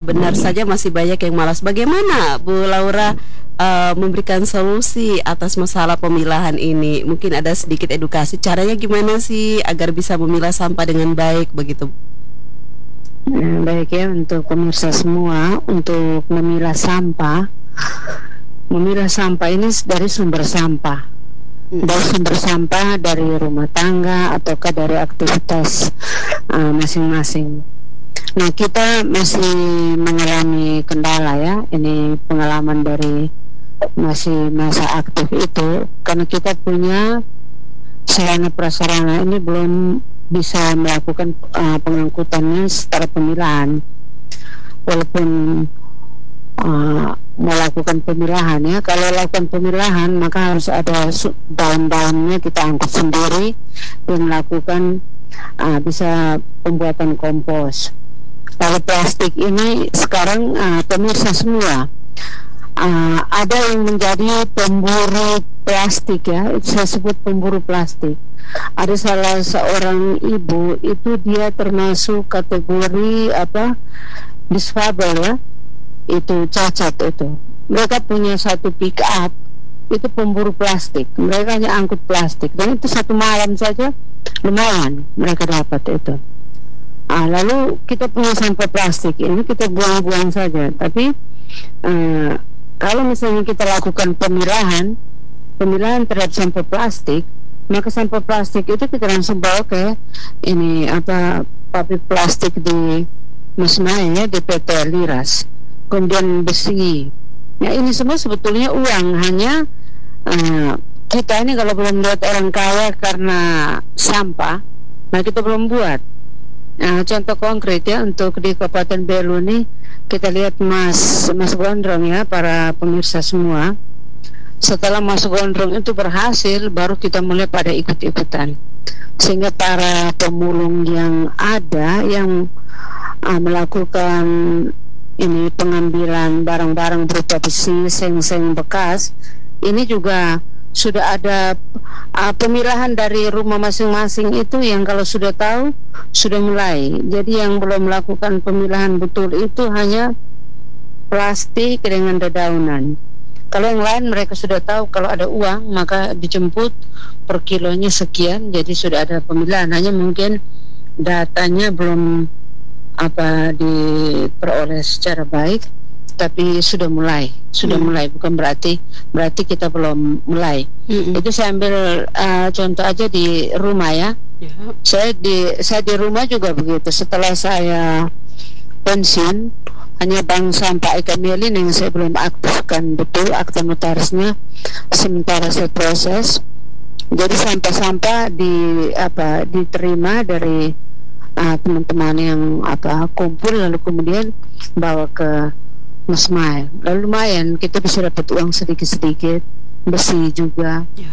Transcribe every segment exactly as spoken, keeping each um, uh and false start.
benar saja masih banyak yang malas. Bagaimana Bu Laura uh, memberikan solusi atas masalah pemilahan ini? Mungkin ada sedikit edukasi, caranya gimana sih agar bisa memilah sampah dengan baik begitu? Hmm, baik ya, untuk pemirsa semua, untuk memilah sampah, memilah sampah ini dari sumber sampah, hmm. dari sumber sampah dari rumah tangga ataukah dari aktivitas uh, masing-masing. Nah, kita masih mengalami kendala ya, ini pengalaman dari masih masa aktif itu, karena kita punya sarana prasarana ini belum bisa melakukan uh, pengangkutannya secara pemilahan. Walaupun uh, melakukan pemilahan ya, kalau lakukan pemilahan maka harus ada daun-daunnya kita angkut sendiri dan melakukan uh, bisa pembuatan kompos. Kalau plastik ini sekarang uh, pemirsa semua uh, ada yang menjadi pemburu plastik ya, saya sebut pemburu plastik. Ada salah seorang ibu itu dia termasuk kategori apa disfabel ya, itu cacat itu. Mereka punya satu pick up itu pemburu plastik, mereka hanya angkut plastik dan itu satu malam saja lumayan mereka dapat itu. Ah, lalu kita punya sampah plastik ini kita buang-buang saja, tapi uh, kalau misalnya kita lakukan pemilahan pemilahan terhadap sampah plastik, maka sampah plastik itu kita langsung bawa ke ini apa pabrik plastik di Mesmai ya, di P T Liras, kemudian besi. Nah, ini semua sebetulnya uang, hanya uh, kita ini kalau belum lihat orang kaya karena sampah, nah kita belum buat. Nah, contoh konkret ya untuk di Kabupaten Belu nih, kita lihat Mas Mas Gondrong ya, para pemirsa semua. Setelah Mas Gondrong itu berhasil, baru kita mulai pada ikut-ikutan. Sehingga para pemulung yang ada yang uh, melakukan ini pengambilan barang-barang berupa besi, seng-seng bekas, ini juga sudah ada uh, pemilahan dari rumah masing-masing itu yang kalau sudah tahu sudah mulai. Jadi yang belum melakukan pemilahan betul itu hanya plastik dengan dedaunan. Kalau yang lain mereka sudah tahu kalau ada uang maka dijemput per kilonya sekian, jadi sudah ada pemilahan. Hanya mungkin datanya belum apa diperoleh secara baik, tapi sudah mulai, sudah hmm. mulai. Bukan berarti berarti kita belum mulai. Hmm. Itu saya ambil uh, contoh aja di rumah ya. Yeah. Saya di saya di rumah juga begitu. Setelah saya pensiun, hanya bank sampah Eka Melin yang saya belum aktifkan betul akta notarisnya. Sementara saya proses. Jadi sampah-sampah di apa diterima dari uh, teman-teman yang apa kumpul, lalu kemudian bawa ke Mesmai. Lalu lumayan kita bisa dapat uang sedikit-sedikit, besi juga. Yeah.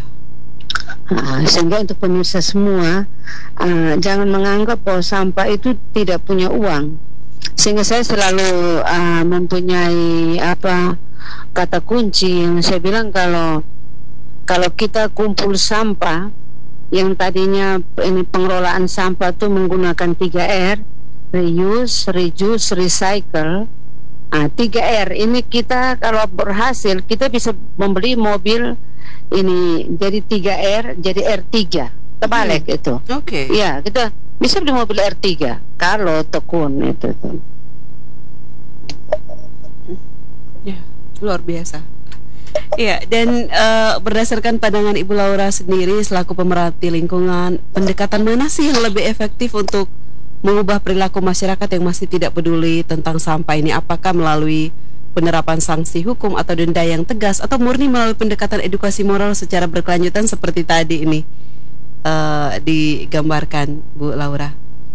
Nah, sehingga untuk pemirsa semua uh, jangan menganggap bahwa sampah itu tidak punya uang. Sehingga saya selalu uh, mempunyai apa kata kunci yang saya bilang, kalau kalau kita kumpul sampah yang tadinya ini pengelolaan sampah itu menggunakan tiga R, reuse, reduce, recycle. Nah, tiga R ini kita kalau berhasil kita bisa membeli mobil ini jadi tiga R, jadi R tiga terbalik hmm. itu. Oke. Okay. Ya, kita bisa beli mobil R tiga kalau tekun itu tuh. Ya, luar biasa. Ya, dan uh, berdasarkan pandangan Ibu Laura sendiri selaku pemerhati lingkungan, pendekatan mana sih yang lebih efektif untuk mengubah perilaku masyarakat yang masih tidak peduli tentang sampah ini? Apakah melalui penerapan sanksi hukum atau denda yang tegas, atau murni melalui pendekatan edukasi moral secara berkelanjutan seperti tadi ini uh, digambarkan Bu Laura?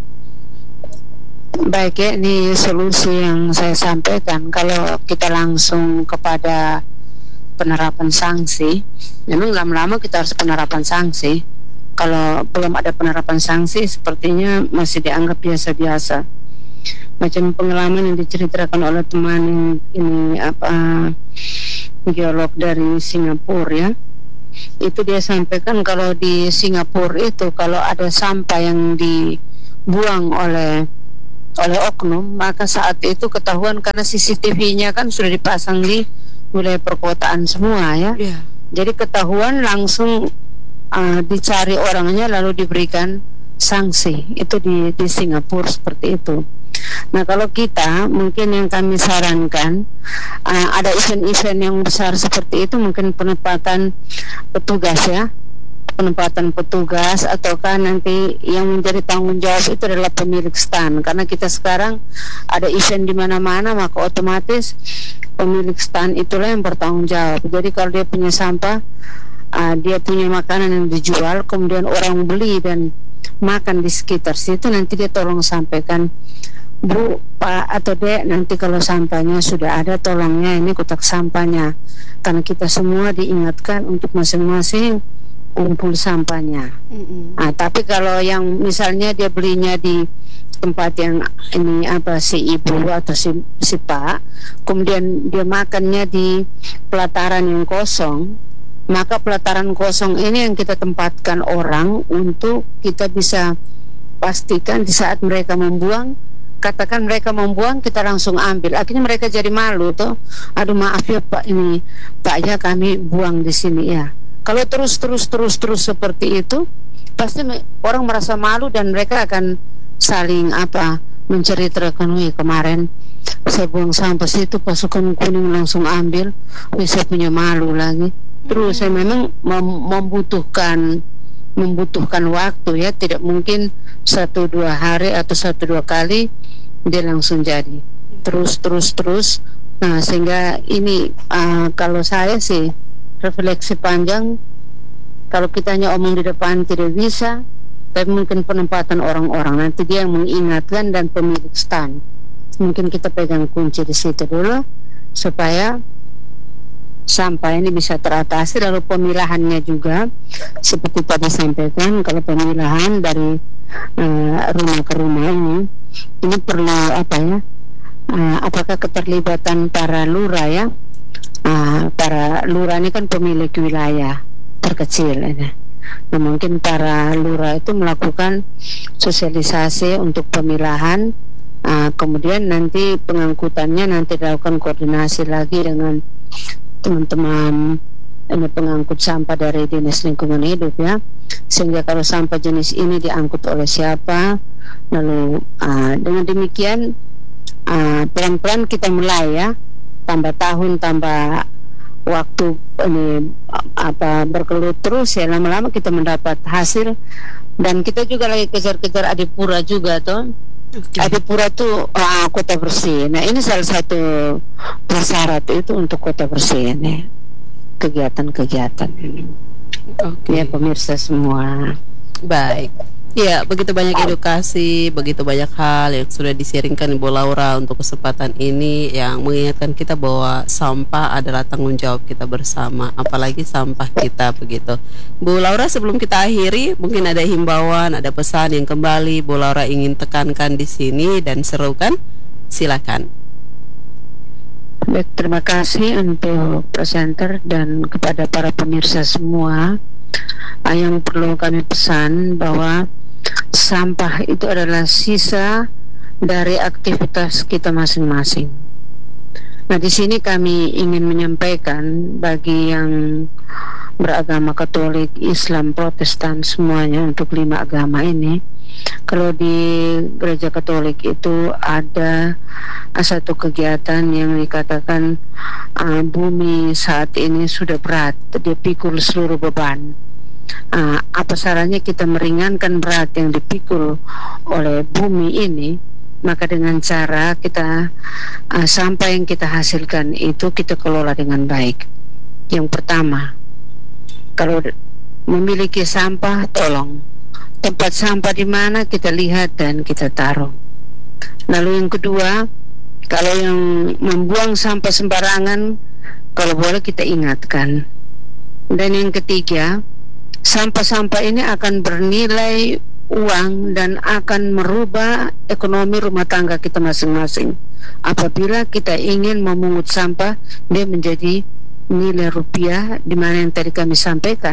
Baik ya, ini solusi yang saya sampaikan. Kalau kita langsung kepada penerapan sanksi, memang lama-lama kita harus penerapan sanksi. Kalau belum ada penerapan sanksi, sepertinya masih dianggap biasa-biasa. Macam pengalaman yang diceritakan oleh teman ini apa geolog dari Singapura ya, itu dia sampaikan kalau di Singapura itu kalau ada sampah yang dibuang oleh oleh oknum, maka saat itu ketahuan karena C C T V-nya kan sudah dipasang di wilayah perkotaan semua ya. Yeah. Jadi ketahuan langsung uh, dicari orangnya lalu diberikan sanksi. Itu di di Singapura seperti itu. Nah kalau kita mungkin yang kami sarankan uh, ada event-event yang besar seperti itu, mungkin penempatan petugas ya, penempatan petugas, ataukah nanti yang menjadi tanggung jawab itu adalah pemilik stand, karena kita sekarang ada event di mana-mana, maka otomatis pemilik stand itulah yang bertanggung jawab. Jadi kalau dia punya sampah, uh, dia punya makanan yang dijual, kemudian orang beli dan makan di sekitar situ, nanti dia tolong sampaikan, Bu, Pak atau Dek, nanti kalau sampahnya sudah ada, tolongnya ini kotak sampahnya, karena kita semua diingatkan untuk masing-masing kumpul sampahnya. Mm-hmm. Nah, tapi kalau yang misalnya dia belinya di tempat yang ini apa si ibu atau si, si Pak, kemudian dia makannya di pelataran yang kosong, maka pelataran kosong ini yang kita tempatkan orang untuk kita bisa pastikan di saat mereka membuang, katakan mereka membuang, kita langsung ambil. Akhirnya mereka jadi malu tuh. Aduh maaf ya Pak, ini Pak ya kami buang di sini ya. Kalau terus terus terus terus seperti itu, pasti orang merasa malu dan mereka akan saling apa menceritakan, wih kemarin saya buang sampah situ pasukan kuning langsung ambil, wih saya punya malu lagi. Terus saya memang mem- membutuhkan membutuhkan waktu ya, tidak mungkin satu dua hari atau satu dua kali dia langsung jadi. Terus terus terus. Nah sehingga ini uh, kalau saya sih refleksi panjang, kalau kita hanya omong di depan tidak bisa, tapi mungkin penempatan orang-orang nanti dia yang mengingatkan, dan pemilik stand mungkin kita pegang kunci di situ dulu supaya sampah ini bisa teratasi. Lalu pemilahannya juga seperti tadi sampaikan, kalau pemilahan dari uh, rumah ke rumah ini ini perlu apa ya, uh, apakah keterlibatan para lurah ya. Uh, para lurah ini kan pemilik wilayah terkecil ini. Nah, mungkin para lurah itu melakukan sosialisasi untuk pemilahan, uh, kemudian nanti pengangkutannya nanti dilakukan koordinasi lagi dengan teman-teman ini pengangkut sampah dari Dinas Lingkungan Hidup ya, sehingga kalau sampah jenis ini diangkut oleh siapa, lalu uh, dengan demikian uh, pelan-pelan kita mulai ya, tambah tahun tambah waktu ini apa berkelut terus ya, lama-lama kita mendapat hasil. Dan kita juga lagi kejar-kejar Adipura juga tuh. Okay. Adipura tuh uh, kota bersih. Nah ini salah satu prasyarat itu untuk kota bersih ini, kegiatan-kegiatan ini. Okay. Ya pemirsa semua. Baik. Ya, begitu banyak edukasi, begitu banyak hal yang sudah disiringkan Ibu Laura untuk kesempatan ini, yang mengingatkan kita bahwa sampah adalah tanggung jawab kita bersama, apalagi sampah kita begitu. Bu Laura, sebelum kita akhiri, mungkin ada himbauan, ada pesan yang kembali Bu Laura ingin tekankan di sini dan serukan, silakan. Baik, terima kasih untuk presenter dan kepada para pemirsa semua. Yang perlu kami pesan bahwa sampah itu adalah sisa dari aktivitas kita masing-masing. Nah, di sini kami ingin menyampaikan bagi yang beragama Katolik, Islam, Protestan, semuanya, untuk lima agama ini. Kalau di gereja Katolik itu ada satu kegiatan yang dikatakan uh, bumi saat ini sudah berat, dia pikul seluruh beban. Uh, apa sarannya kita meringankan berat yang dipikul oleh bumi ini? Maka dengan cara kita uh, sampah yang kita hasilkan itu kita kelola dengan baik. Yang pertama, kalau memiliki sampah, tolong tempat sampah di mana kita lihat dan kita taruh. Lalu yang kedua, kalau yang membuang sampah sembarangan, kalau boleh kita ingatkan. Dan yang ketiga, sampah-sampah ini akan bernilai uang dan akan merubah ekonomi rumah tangga kita masing-masing. Apabila kita ingin memungut sampah, dia menjadi nilai rupiah, di mana yang tadi kami sampaikan,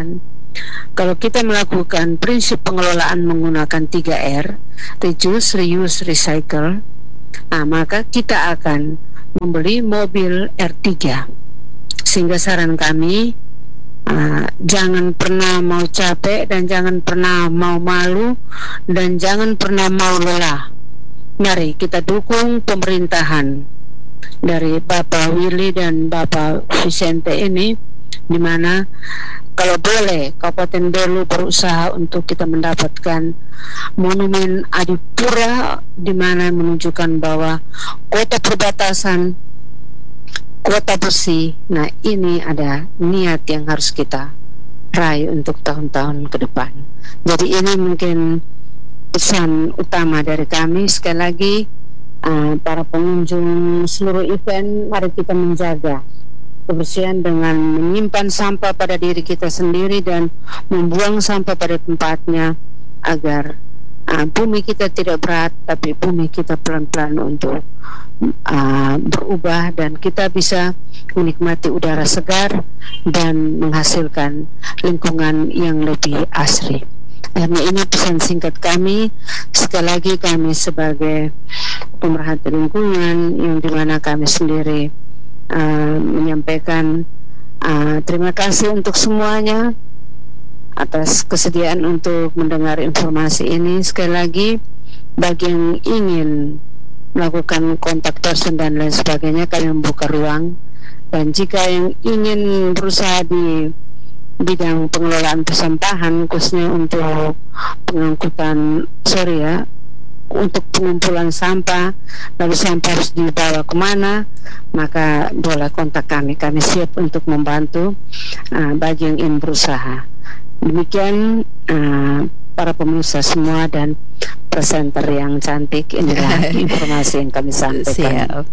Kalau kita melakukan prinsip pengelolaan menggunakan tiga R, reduce, reuse, recycle, nah, maka kita akan membeli mobil R tiga. Sehingga saran kami, uh, jangan pernah mau capek dan jangan pernah mau malu dan jangan pernah mau lelah. Mari kita dukung pemerintahan dari Bapak Willy dan Bapak Vicente ini, di mana kalau boleh Kabupaten Belu berusaha untuk kita mendapatkan monumen Adipura, di mana menunjukkan bahwa kota perbatasan, kota bersih. Nah, ini ada niat yang harus kita raih untuk tahun-tahun ke depan. Jadi ini mungkin pesan utama dari kami. Sekali lagi, uh, para pengunjung seluruh event, mari kita menjaga kebersihan dengan menyimpan sampah pada diri kita sendiri dan membuang sampah pada tempatnya, agar uh, bumi kita tidak berat, tapi bumi kita pelan-pelan untuk uh, berubah dan kita bisa menikmati udara segar dan menghasilkan lingkungan yang lebih asri. Karena ini pesan singkat kami. Sekali lagi, kami sebagai pemerhati lingkungan yang dimana kami sendiri Uh, menyampaikan uh, terima kasih untuk semuanya atas kesediaan untuk mendengar informasi ini. Sekali lagi, bagi yang ingin melakukan kontak person dan lain sebagainya, kami membuka ruang. Dan jika yang ingin berusaha di bidang pengelolaan persampahan, khususnya untuk pengangkutan, sorry ya, untuk pengumpulan sampah, lalu sampah harus dibawa kemana, maka boleh kontak kami. Kami siap untuk membantu uh, bagi yang ingin berusaha. Demikian uh, para pemirsa semua dan presenter yang cantik, inilah informasi yang kami sampaikan. Siap.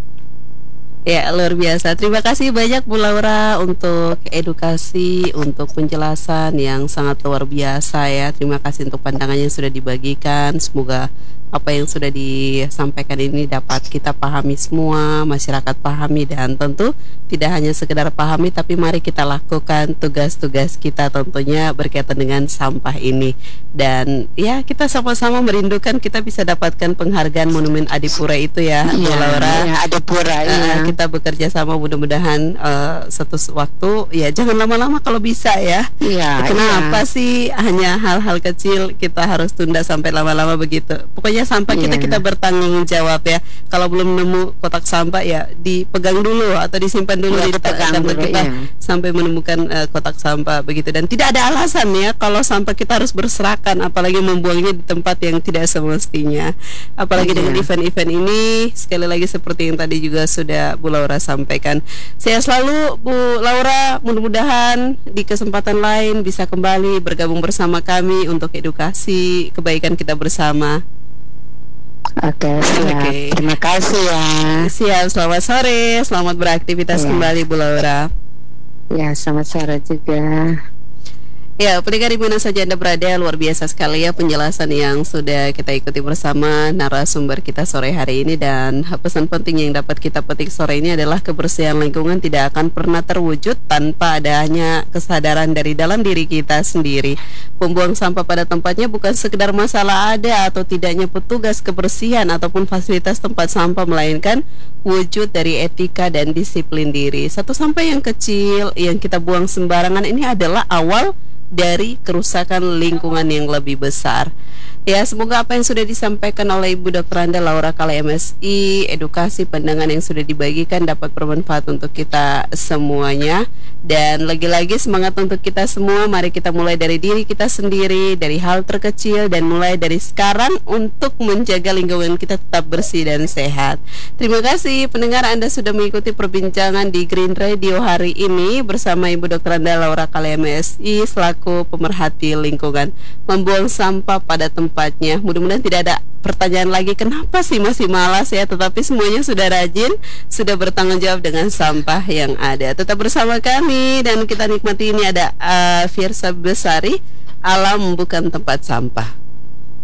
Ya, luar biasa. Terima kasih banyak Bu Laura untuk edukasi, untuk penjelasan yang sangat luar biasa ya. Terima kasih untuk pandangan yang sudah dibagikan. Semoga apa yang sudah disampaikan ini dapat kita pahami semua, masyarakat pahami, dan tentu tidak hanya sekedar pahami, tapi mari kita lakukan tugas-tugas kita tentunya berkaitan dengan sampah ini. Dan ya, kita sama-sama merindukan kita bisa dapatkan penghargaan Monumen Adipura itu ya, Bu ya, Laura. Ya, Adipura, uh, ya. Kita bekerja sama, mudah-mudahan uh, satu waktu ya, jangan lama-lama kalau bisa ya. Ya, Kenapa ya. sih hanya hal-hal kecil kita harus tunda sampai lama-lama begitu? Pokoknya sampah kita yeah. kita bertanggung jawab ya. Kalau belum nemu kotak sampah ya dipegang dulu atau disimpan dulu yeah, di kantor kita yeah. sampai menemukan uh, kotak sampah begitu. Dan tidak ada alasan ya kalau sampah kita harus berserakan, apalagi membuangnya di tempat yang tidak semestinya. Apalagi yeah. dengan event-event ini, sekali lagi seperti yang tadi juga sudah Bu Laura sampaikan. Saya selalu Bu Laura, mudah-mudahan di kesempatan lain bisa kembali bergabung bersama kami untuk edukasi kebaikan kita bersama. Oke, siap. Okay. Terima kasih ya. Siap, selamat sore, selamat beraktivitas ya. Kembali Bu Laura. Ya, selamat sore juga. Ya, pendengar di mana saja Anda berada, luar biasa sekali ya penjelasan yang sudah kita ikuti bersama narasumber kita sore hari ini. Dan pesan penting yang dapat kita petik sore ini adalah kebersihan lingkungan tidak akan pernah terwujud tanpa adanya kesadaran dari dalam diri kita sendiri. Pembuang sampah pada tempatnya bukan sekedar masalah ada atau tidaknya petugas kebersihan ataupun fasilitas tempat sampah, melainkan wujud dari etika dan disiplin diri. Satu sampah yang kecil yang kita buang sembarangan ini adalah awal dari kerusakan lingkungan yang lebih besar. Ya, semoga apa yang sudah disampaikan oleh Ibu Doktor Anda Laura Kale M Si, edukasi pandangan yang sudah dibagikan dapat bermanfaat untuk kita semuanya. Dan lagi-lagi semangat untuk kita semua. Mari kita mulai dari diri kita sendiri, dari hal terkecil, dan mulai dari sekarang untuk menjaga lingkungan kita tetap bersih dan sehat. Terima kasih pendengar, Anda sudah mengikuti perbincangan di Green Radio hari ini bersama Ibu Doktor Anda Laura Kale M Si selaku pemerhati lingkungan. Membuang sampah pada tempatnya. Mudah-mudahan tidak ada pertanyaan lagi kenapa sih masih malas ya, tetapi semuanya sudah rajin, sudah bertanggung jawab dengan sampah yang ada. Tetap bersama kami dan kita nikmati ini ada uh, Fiersa Besari, Alam Bukan Tempat Sampah.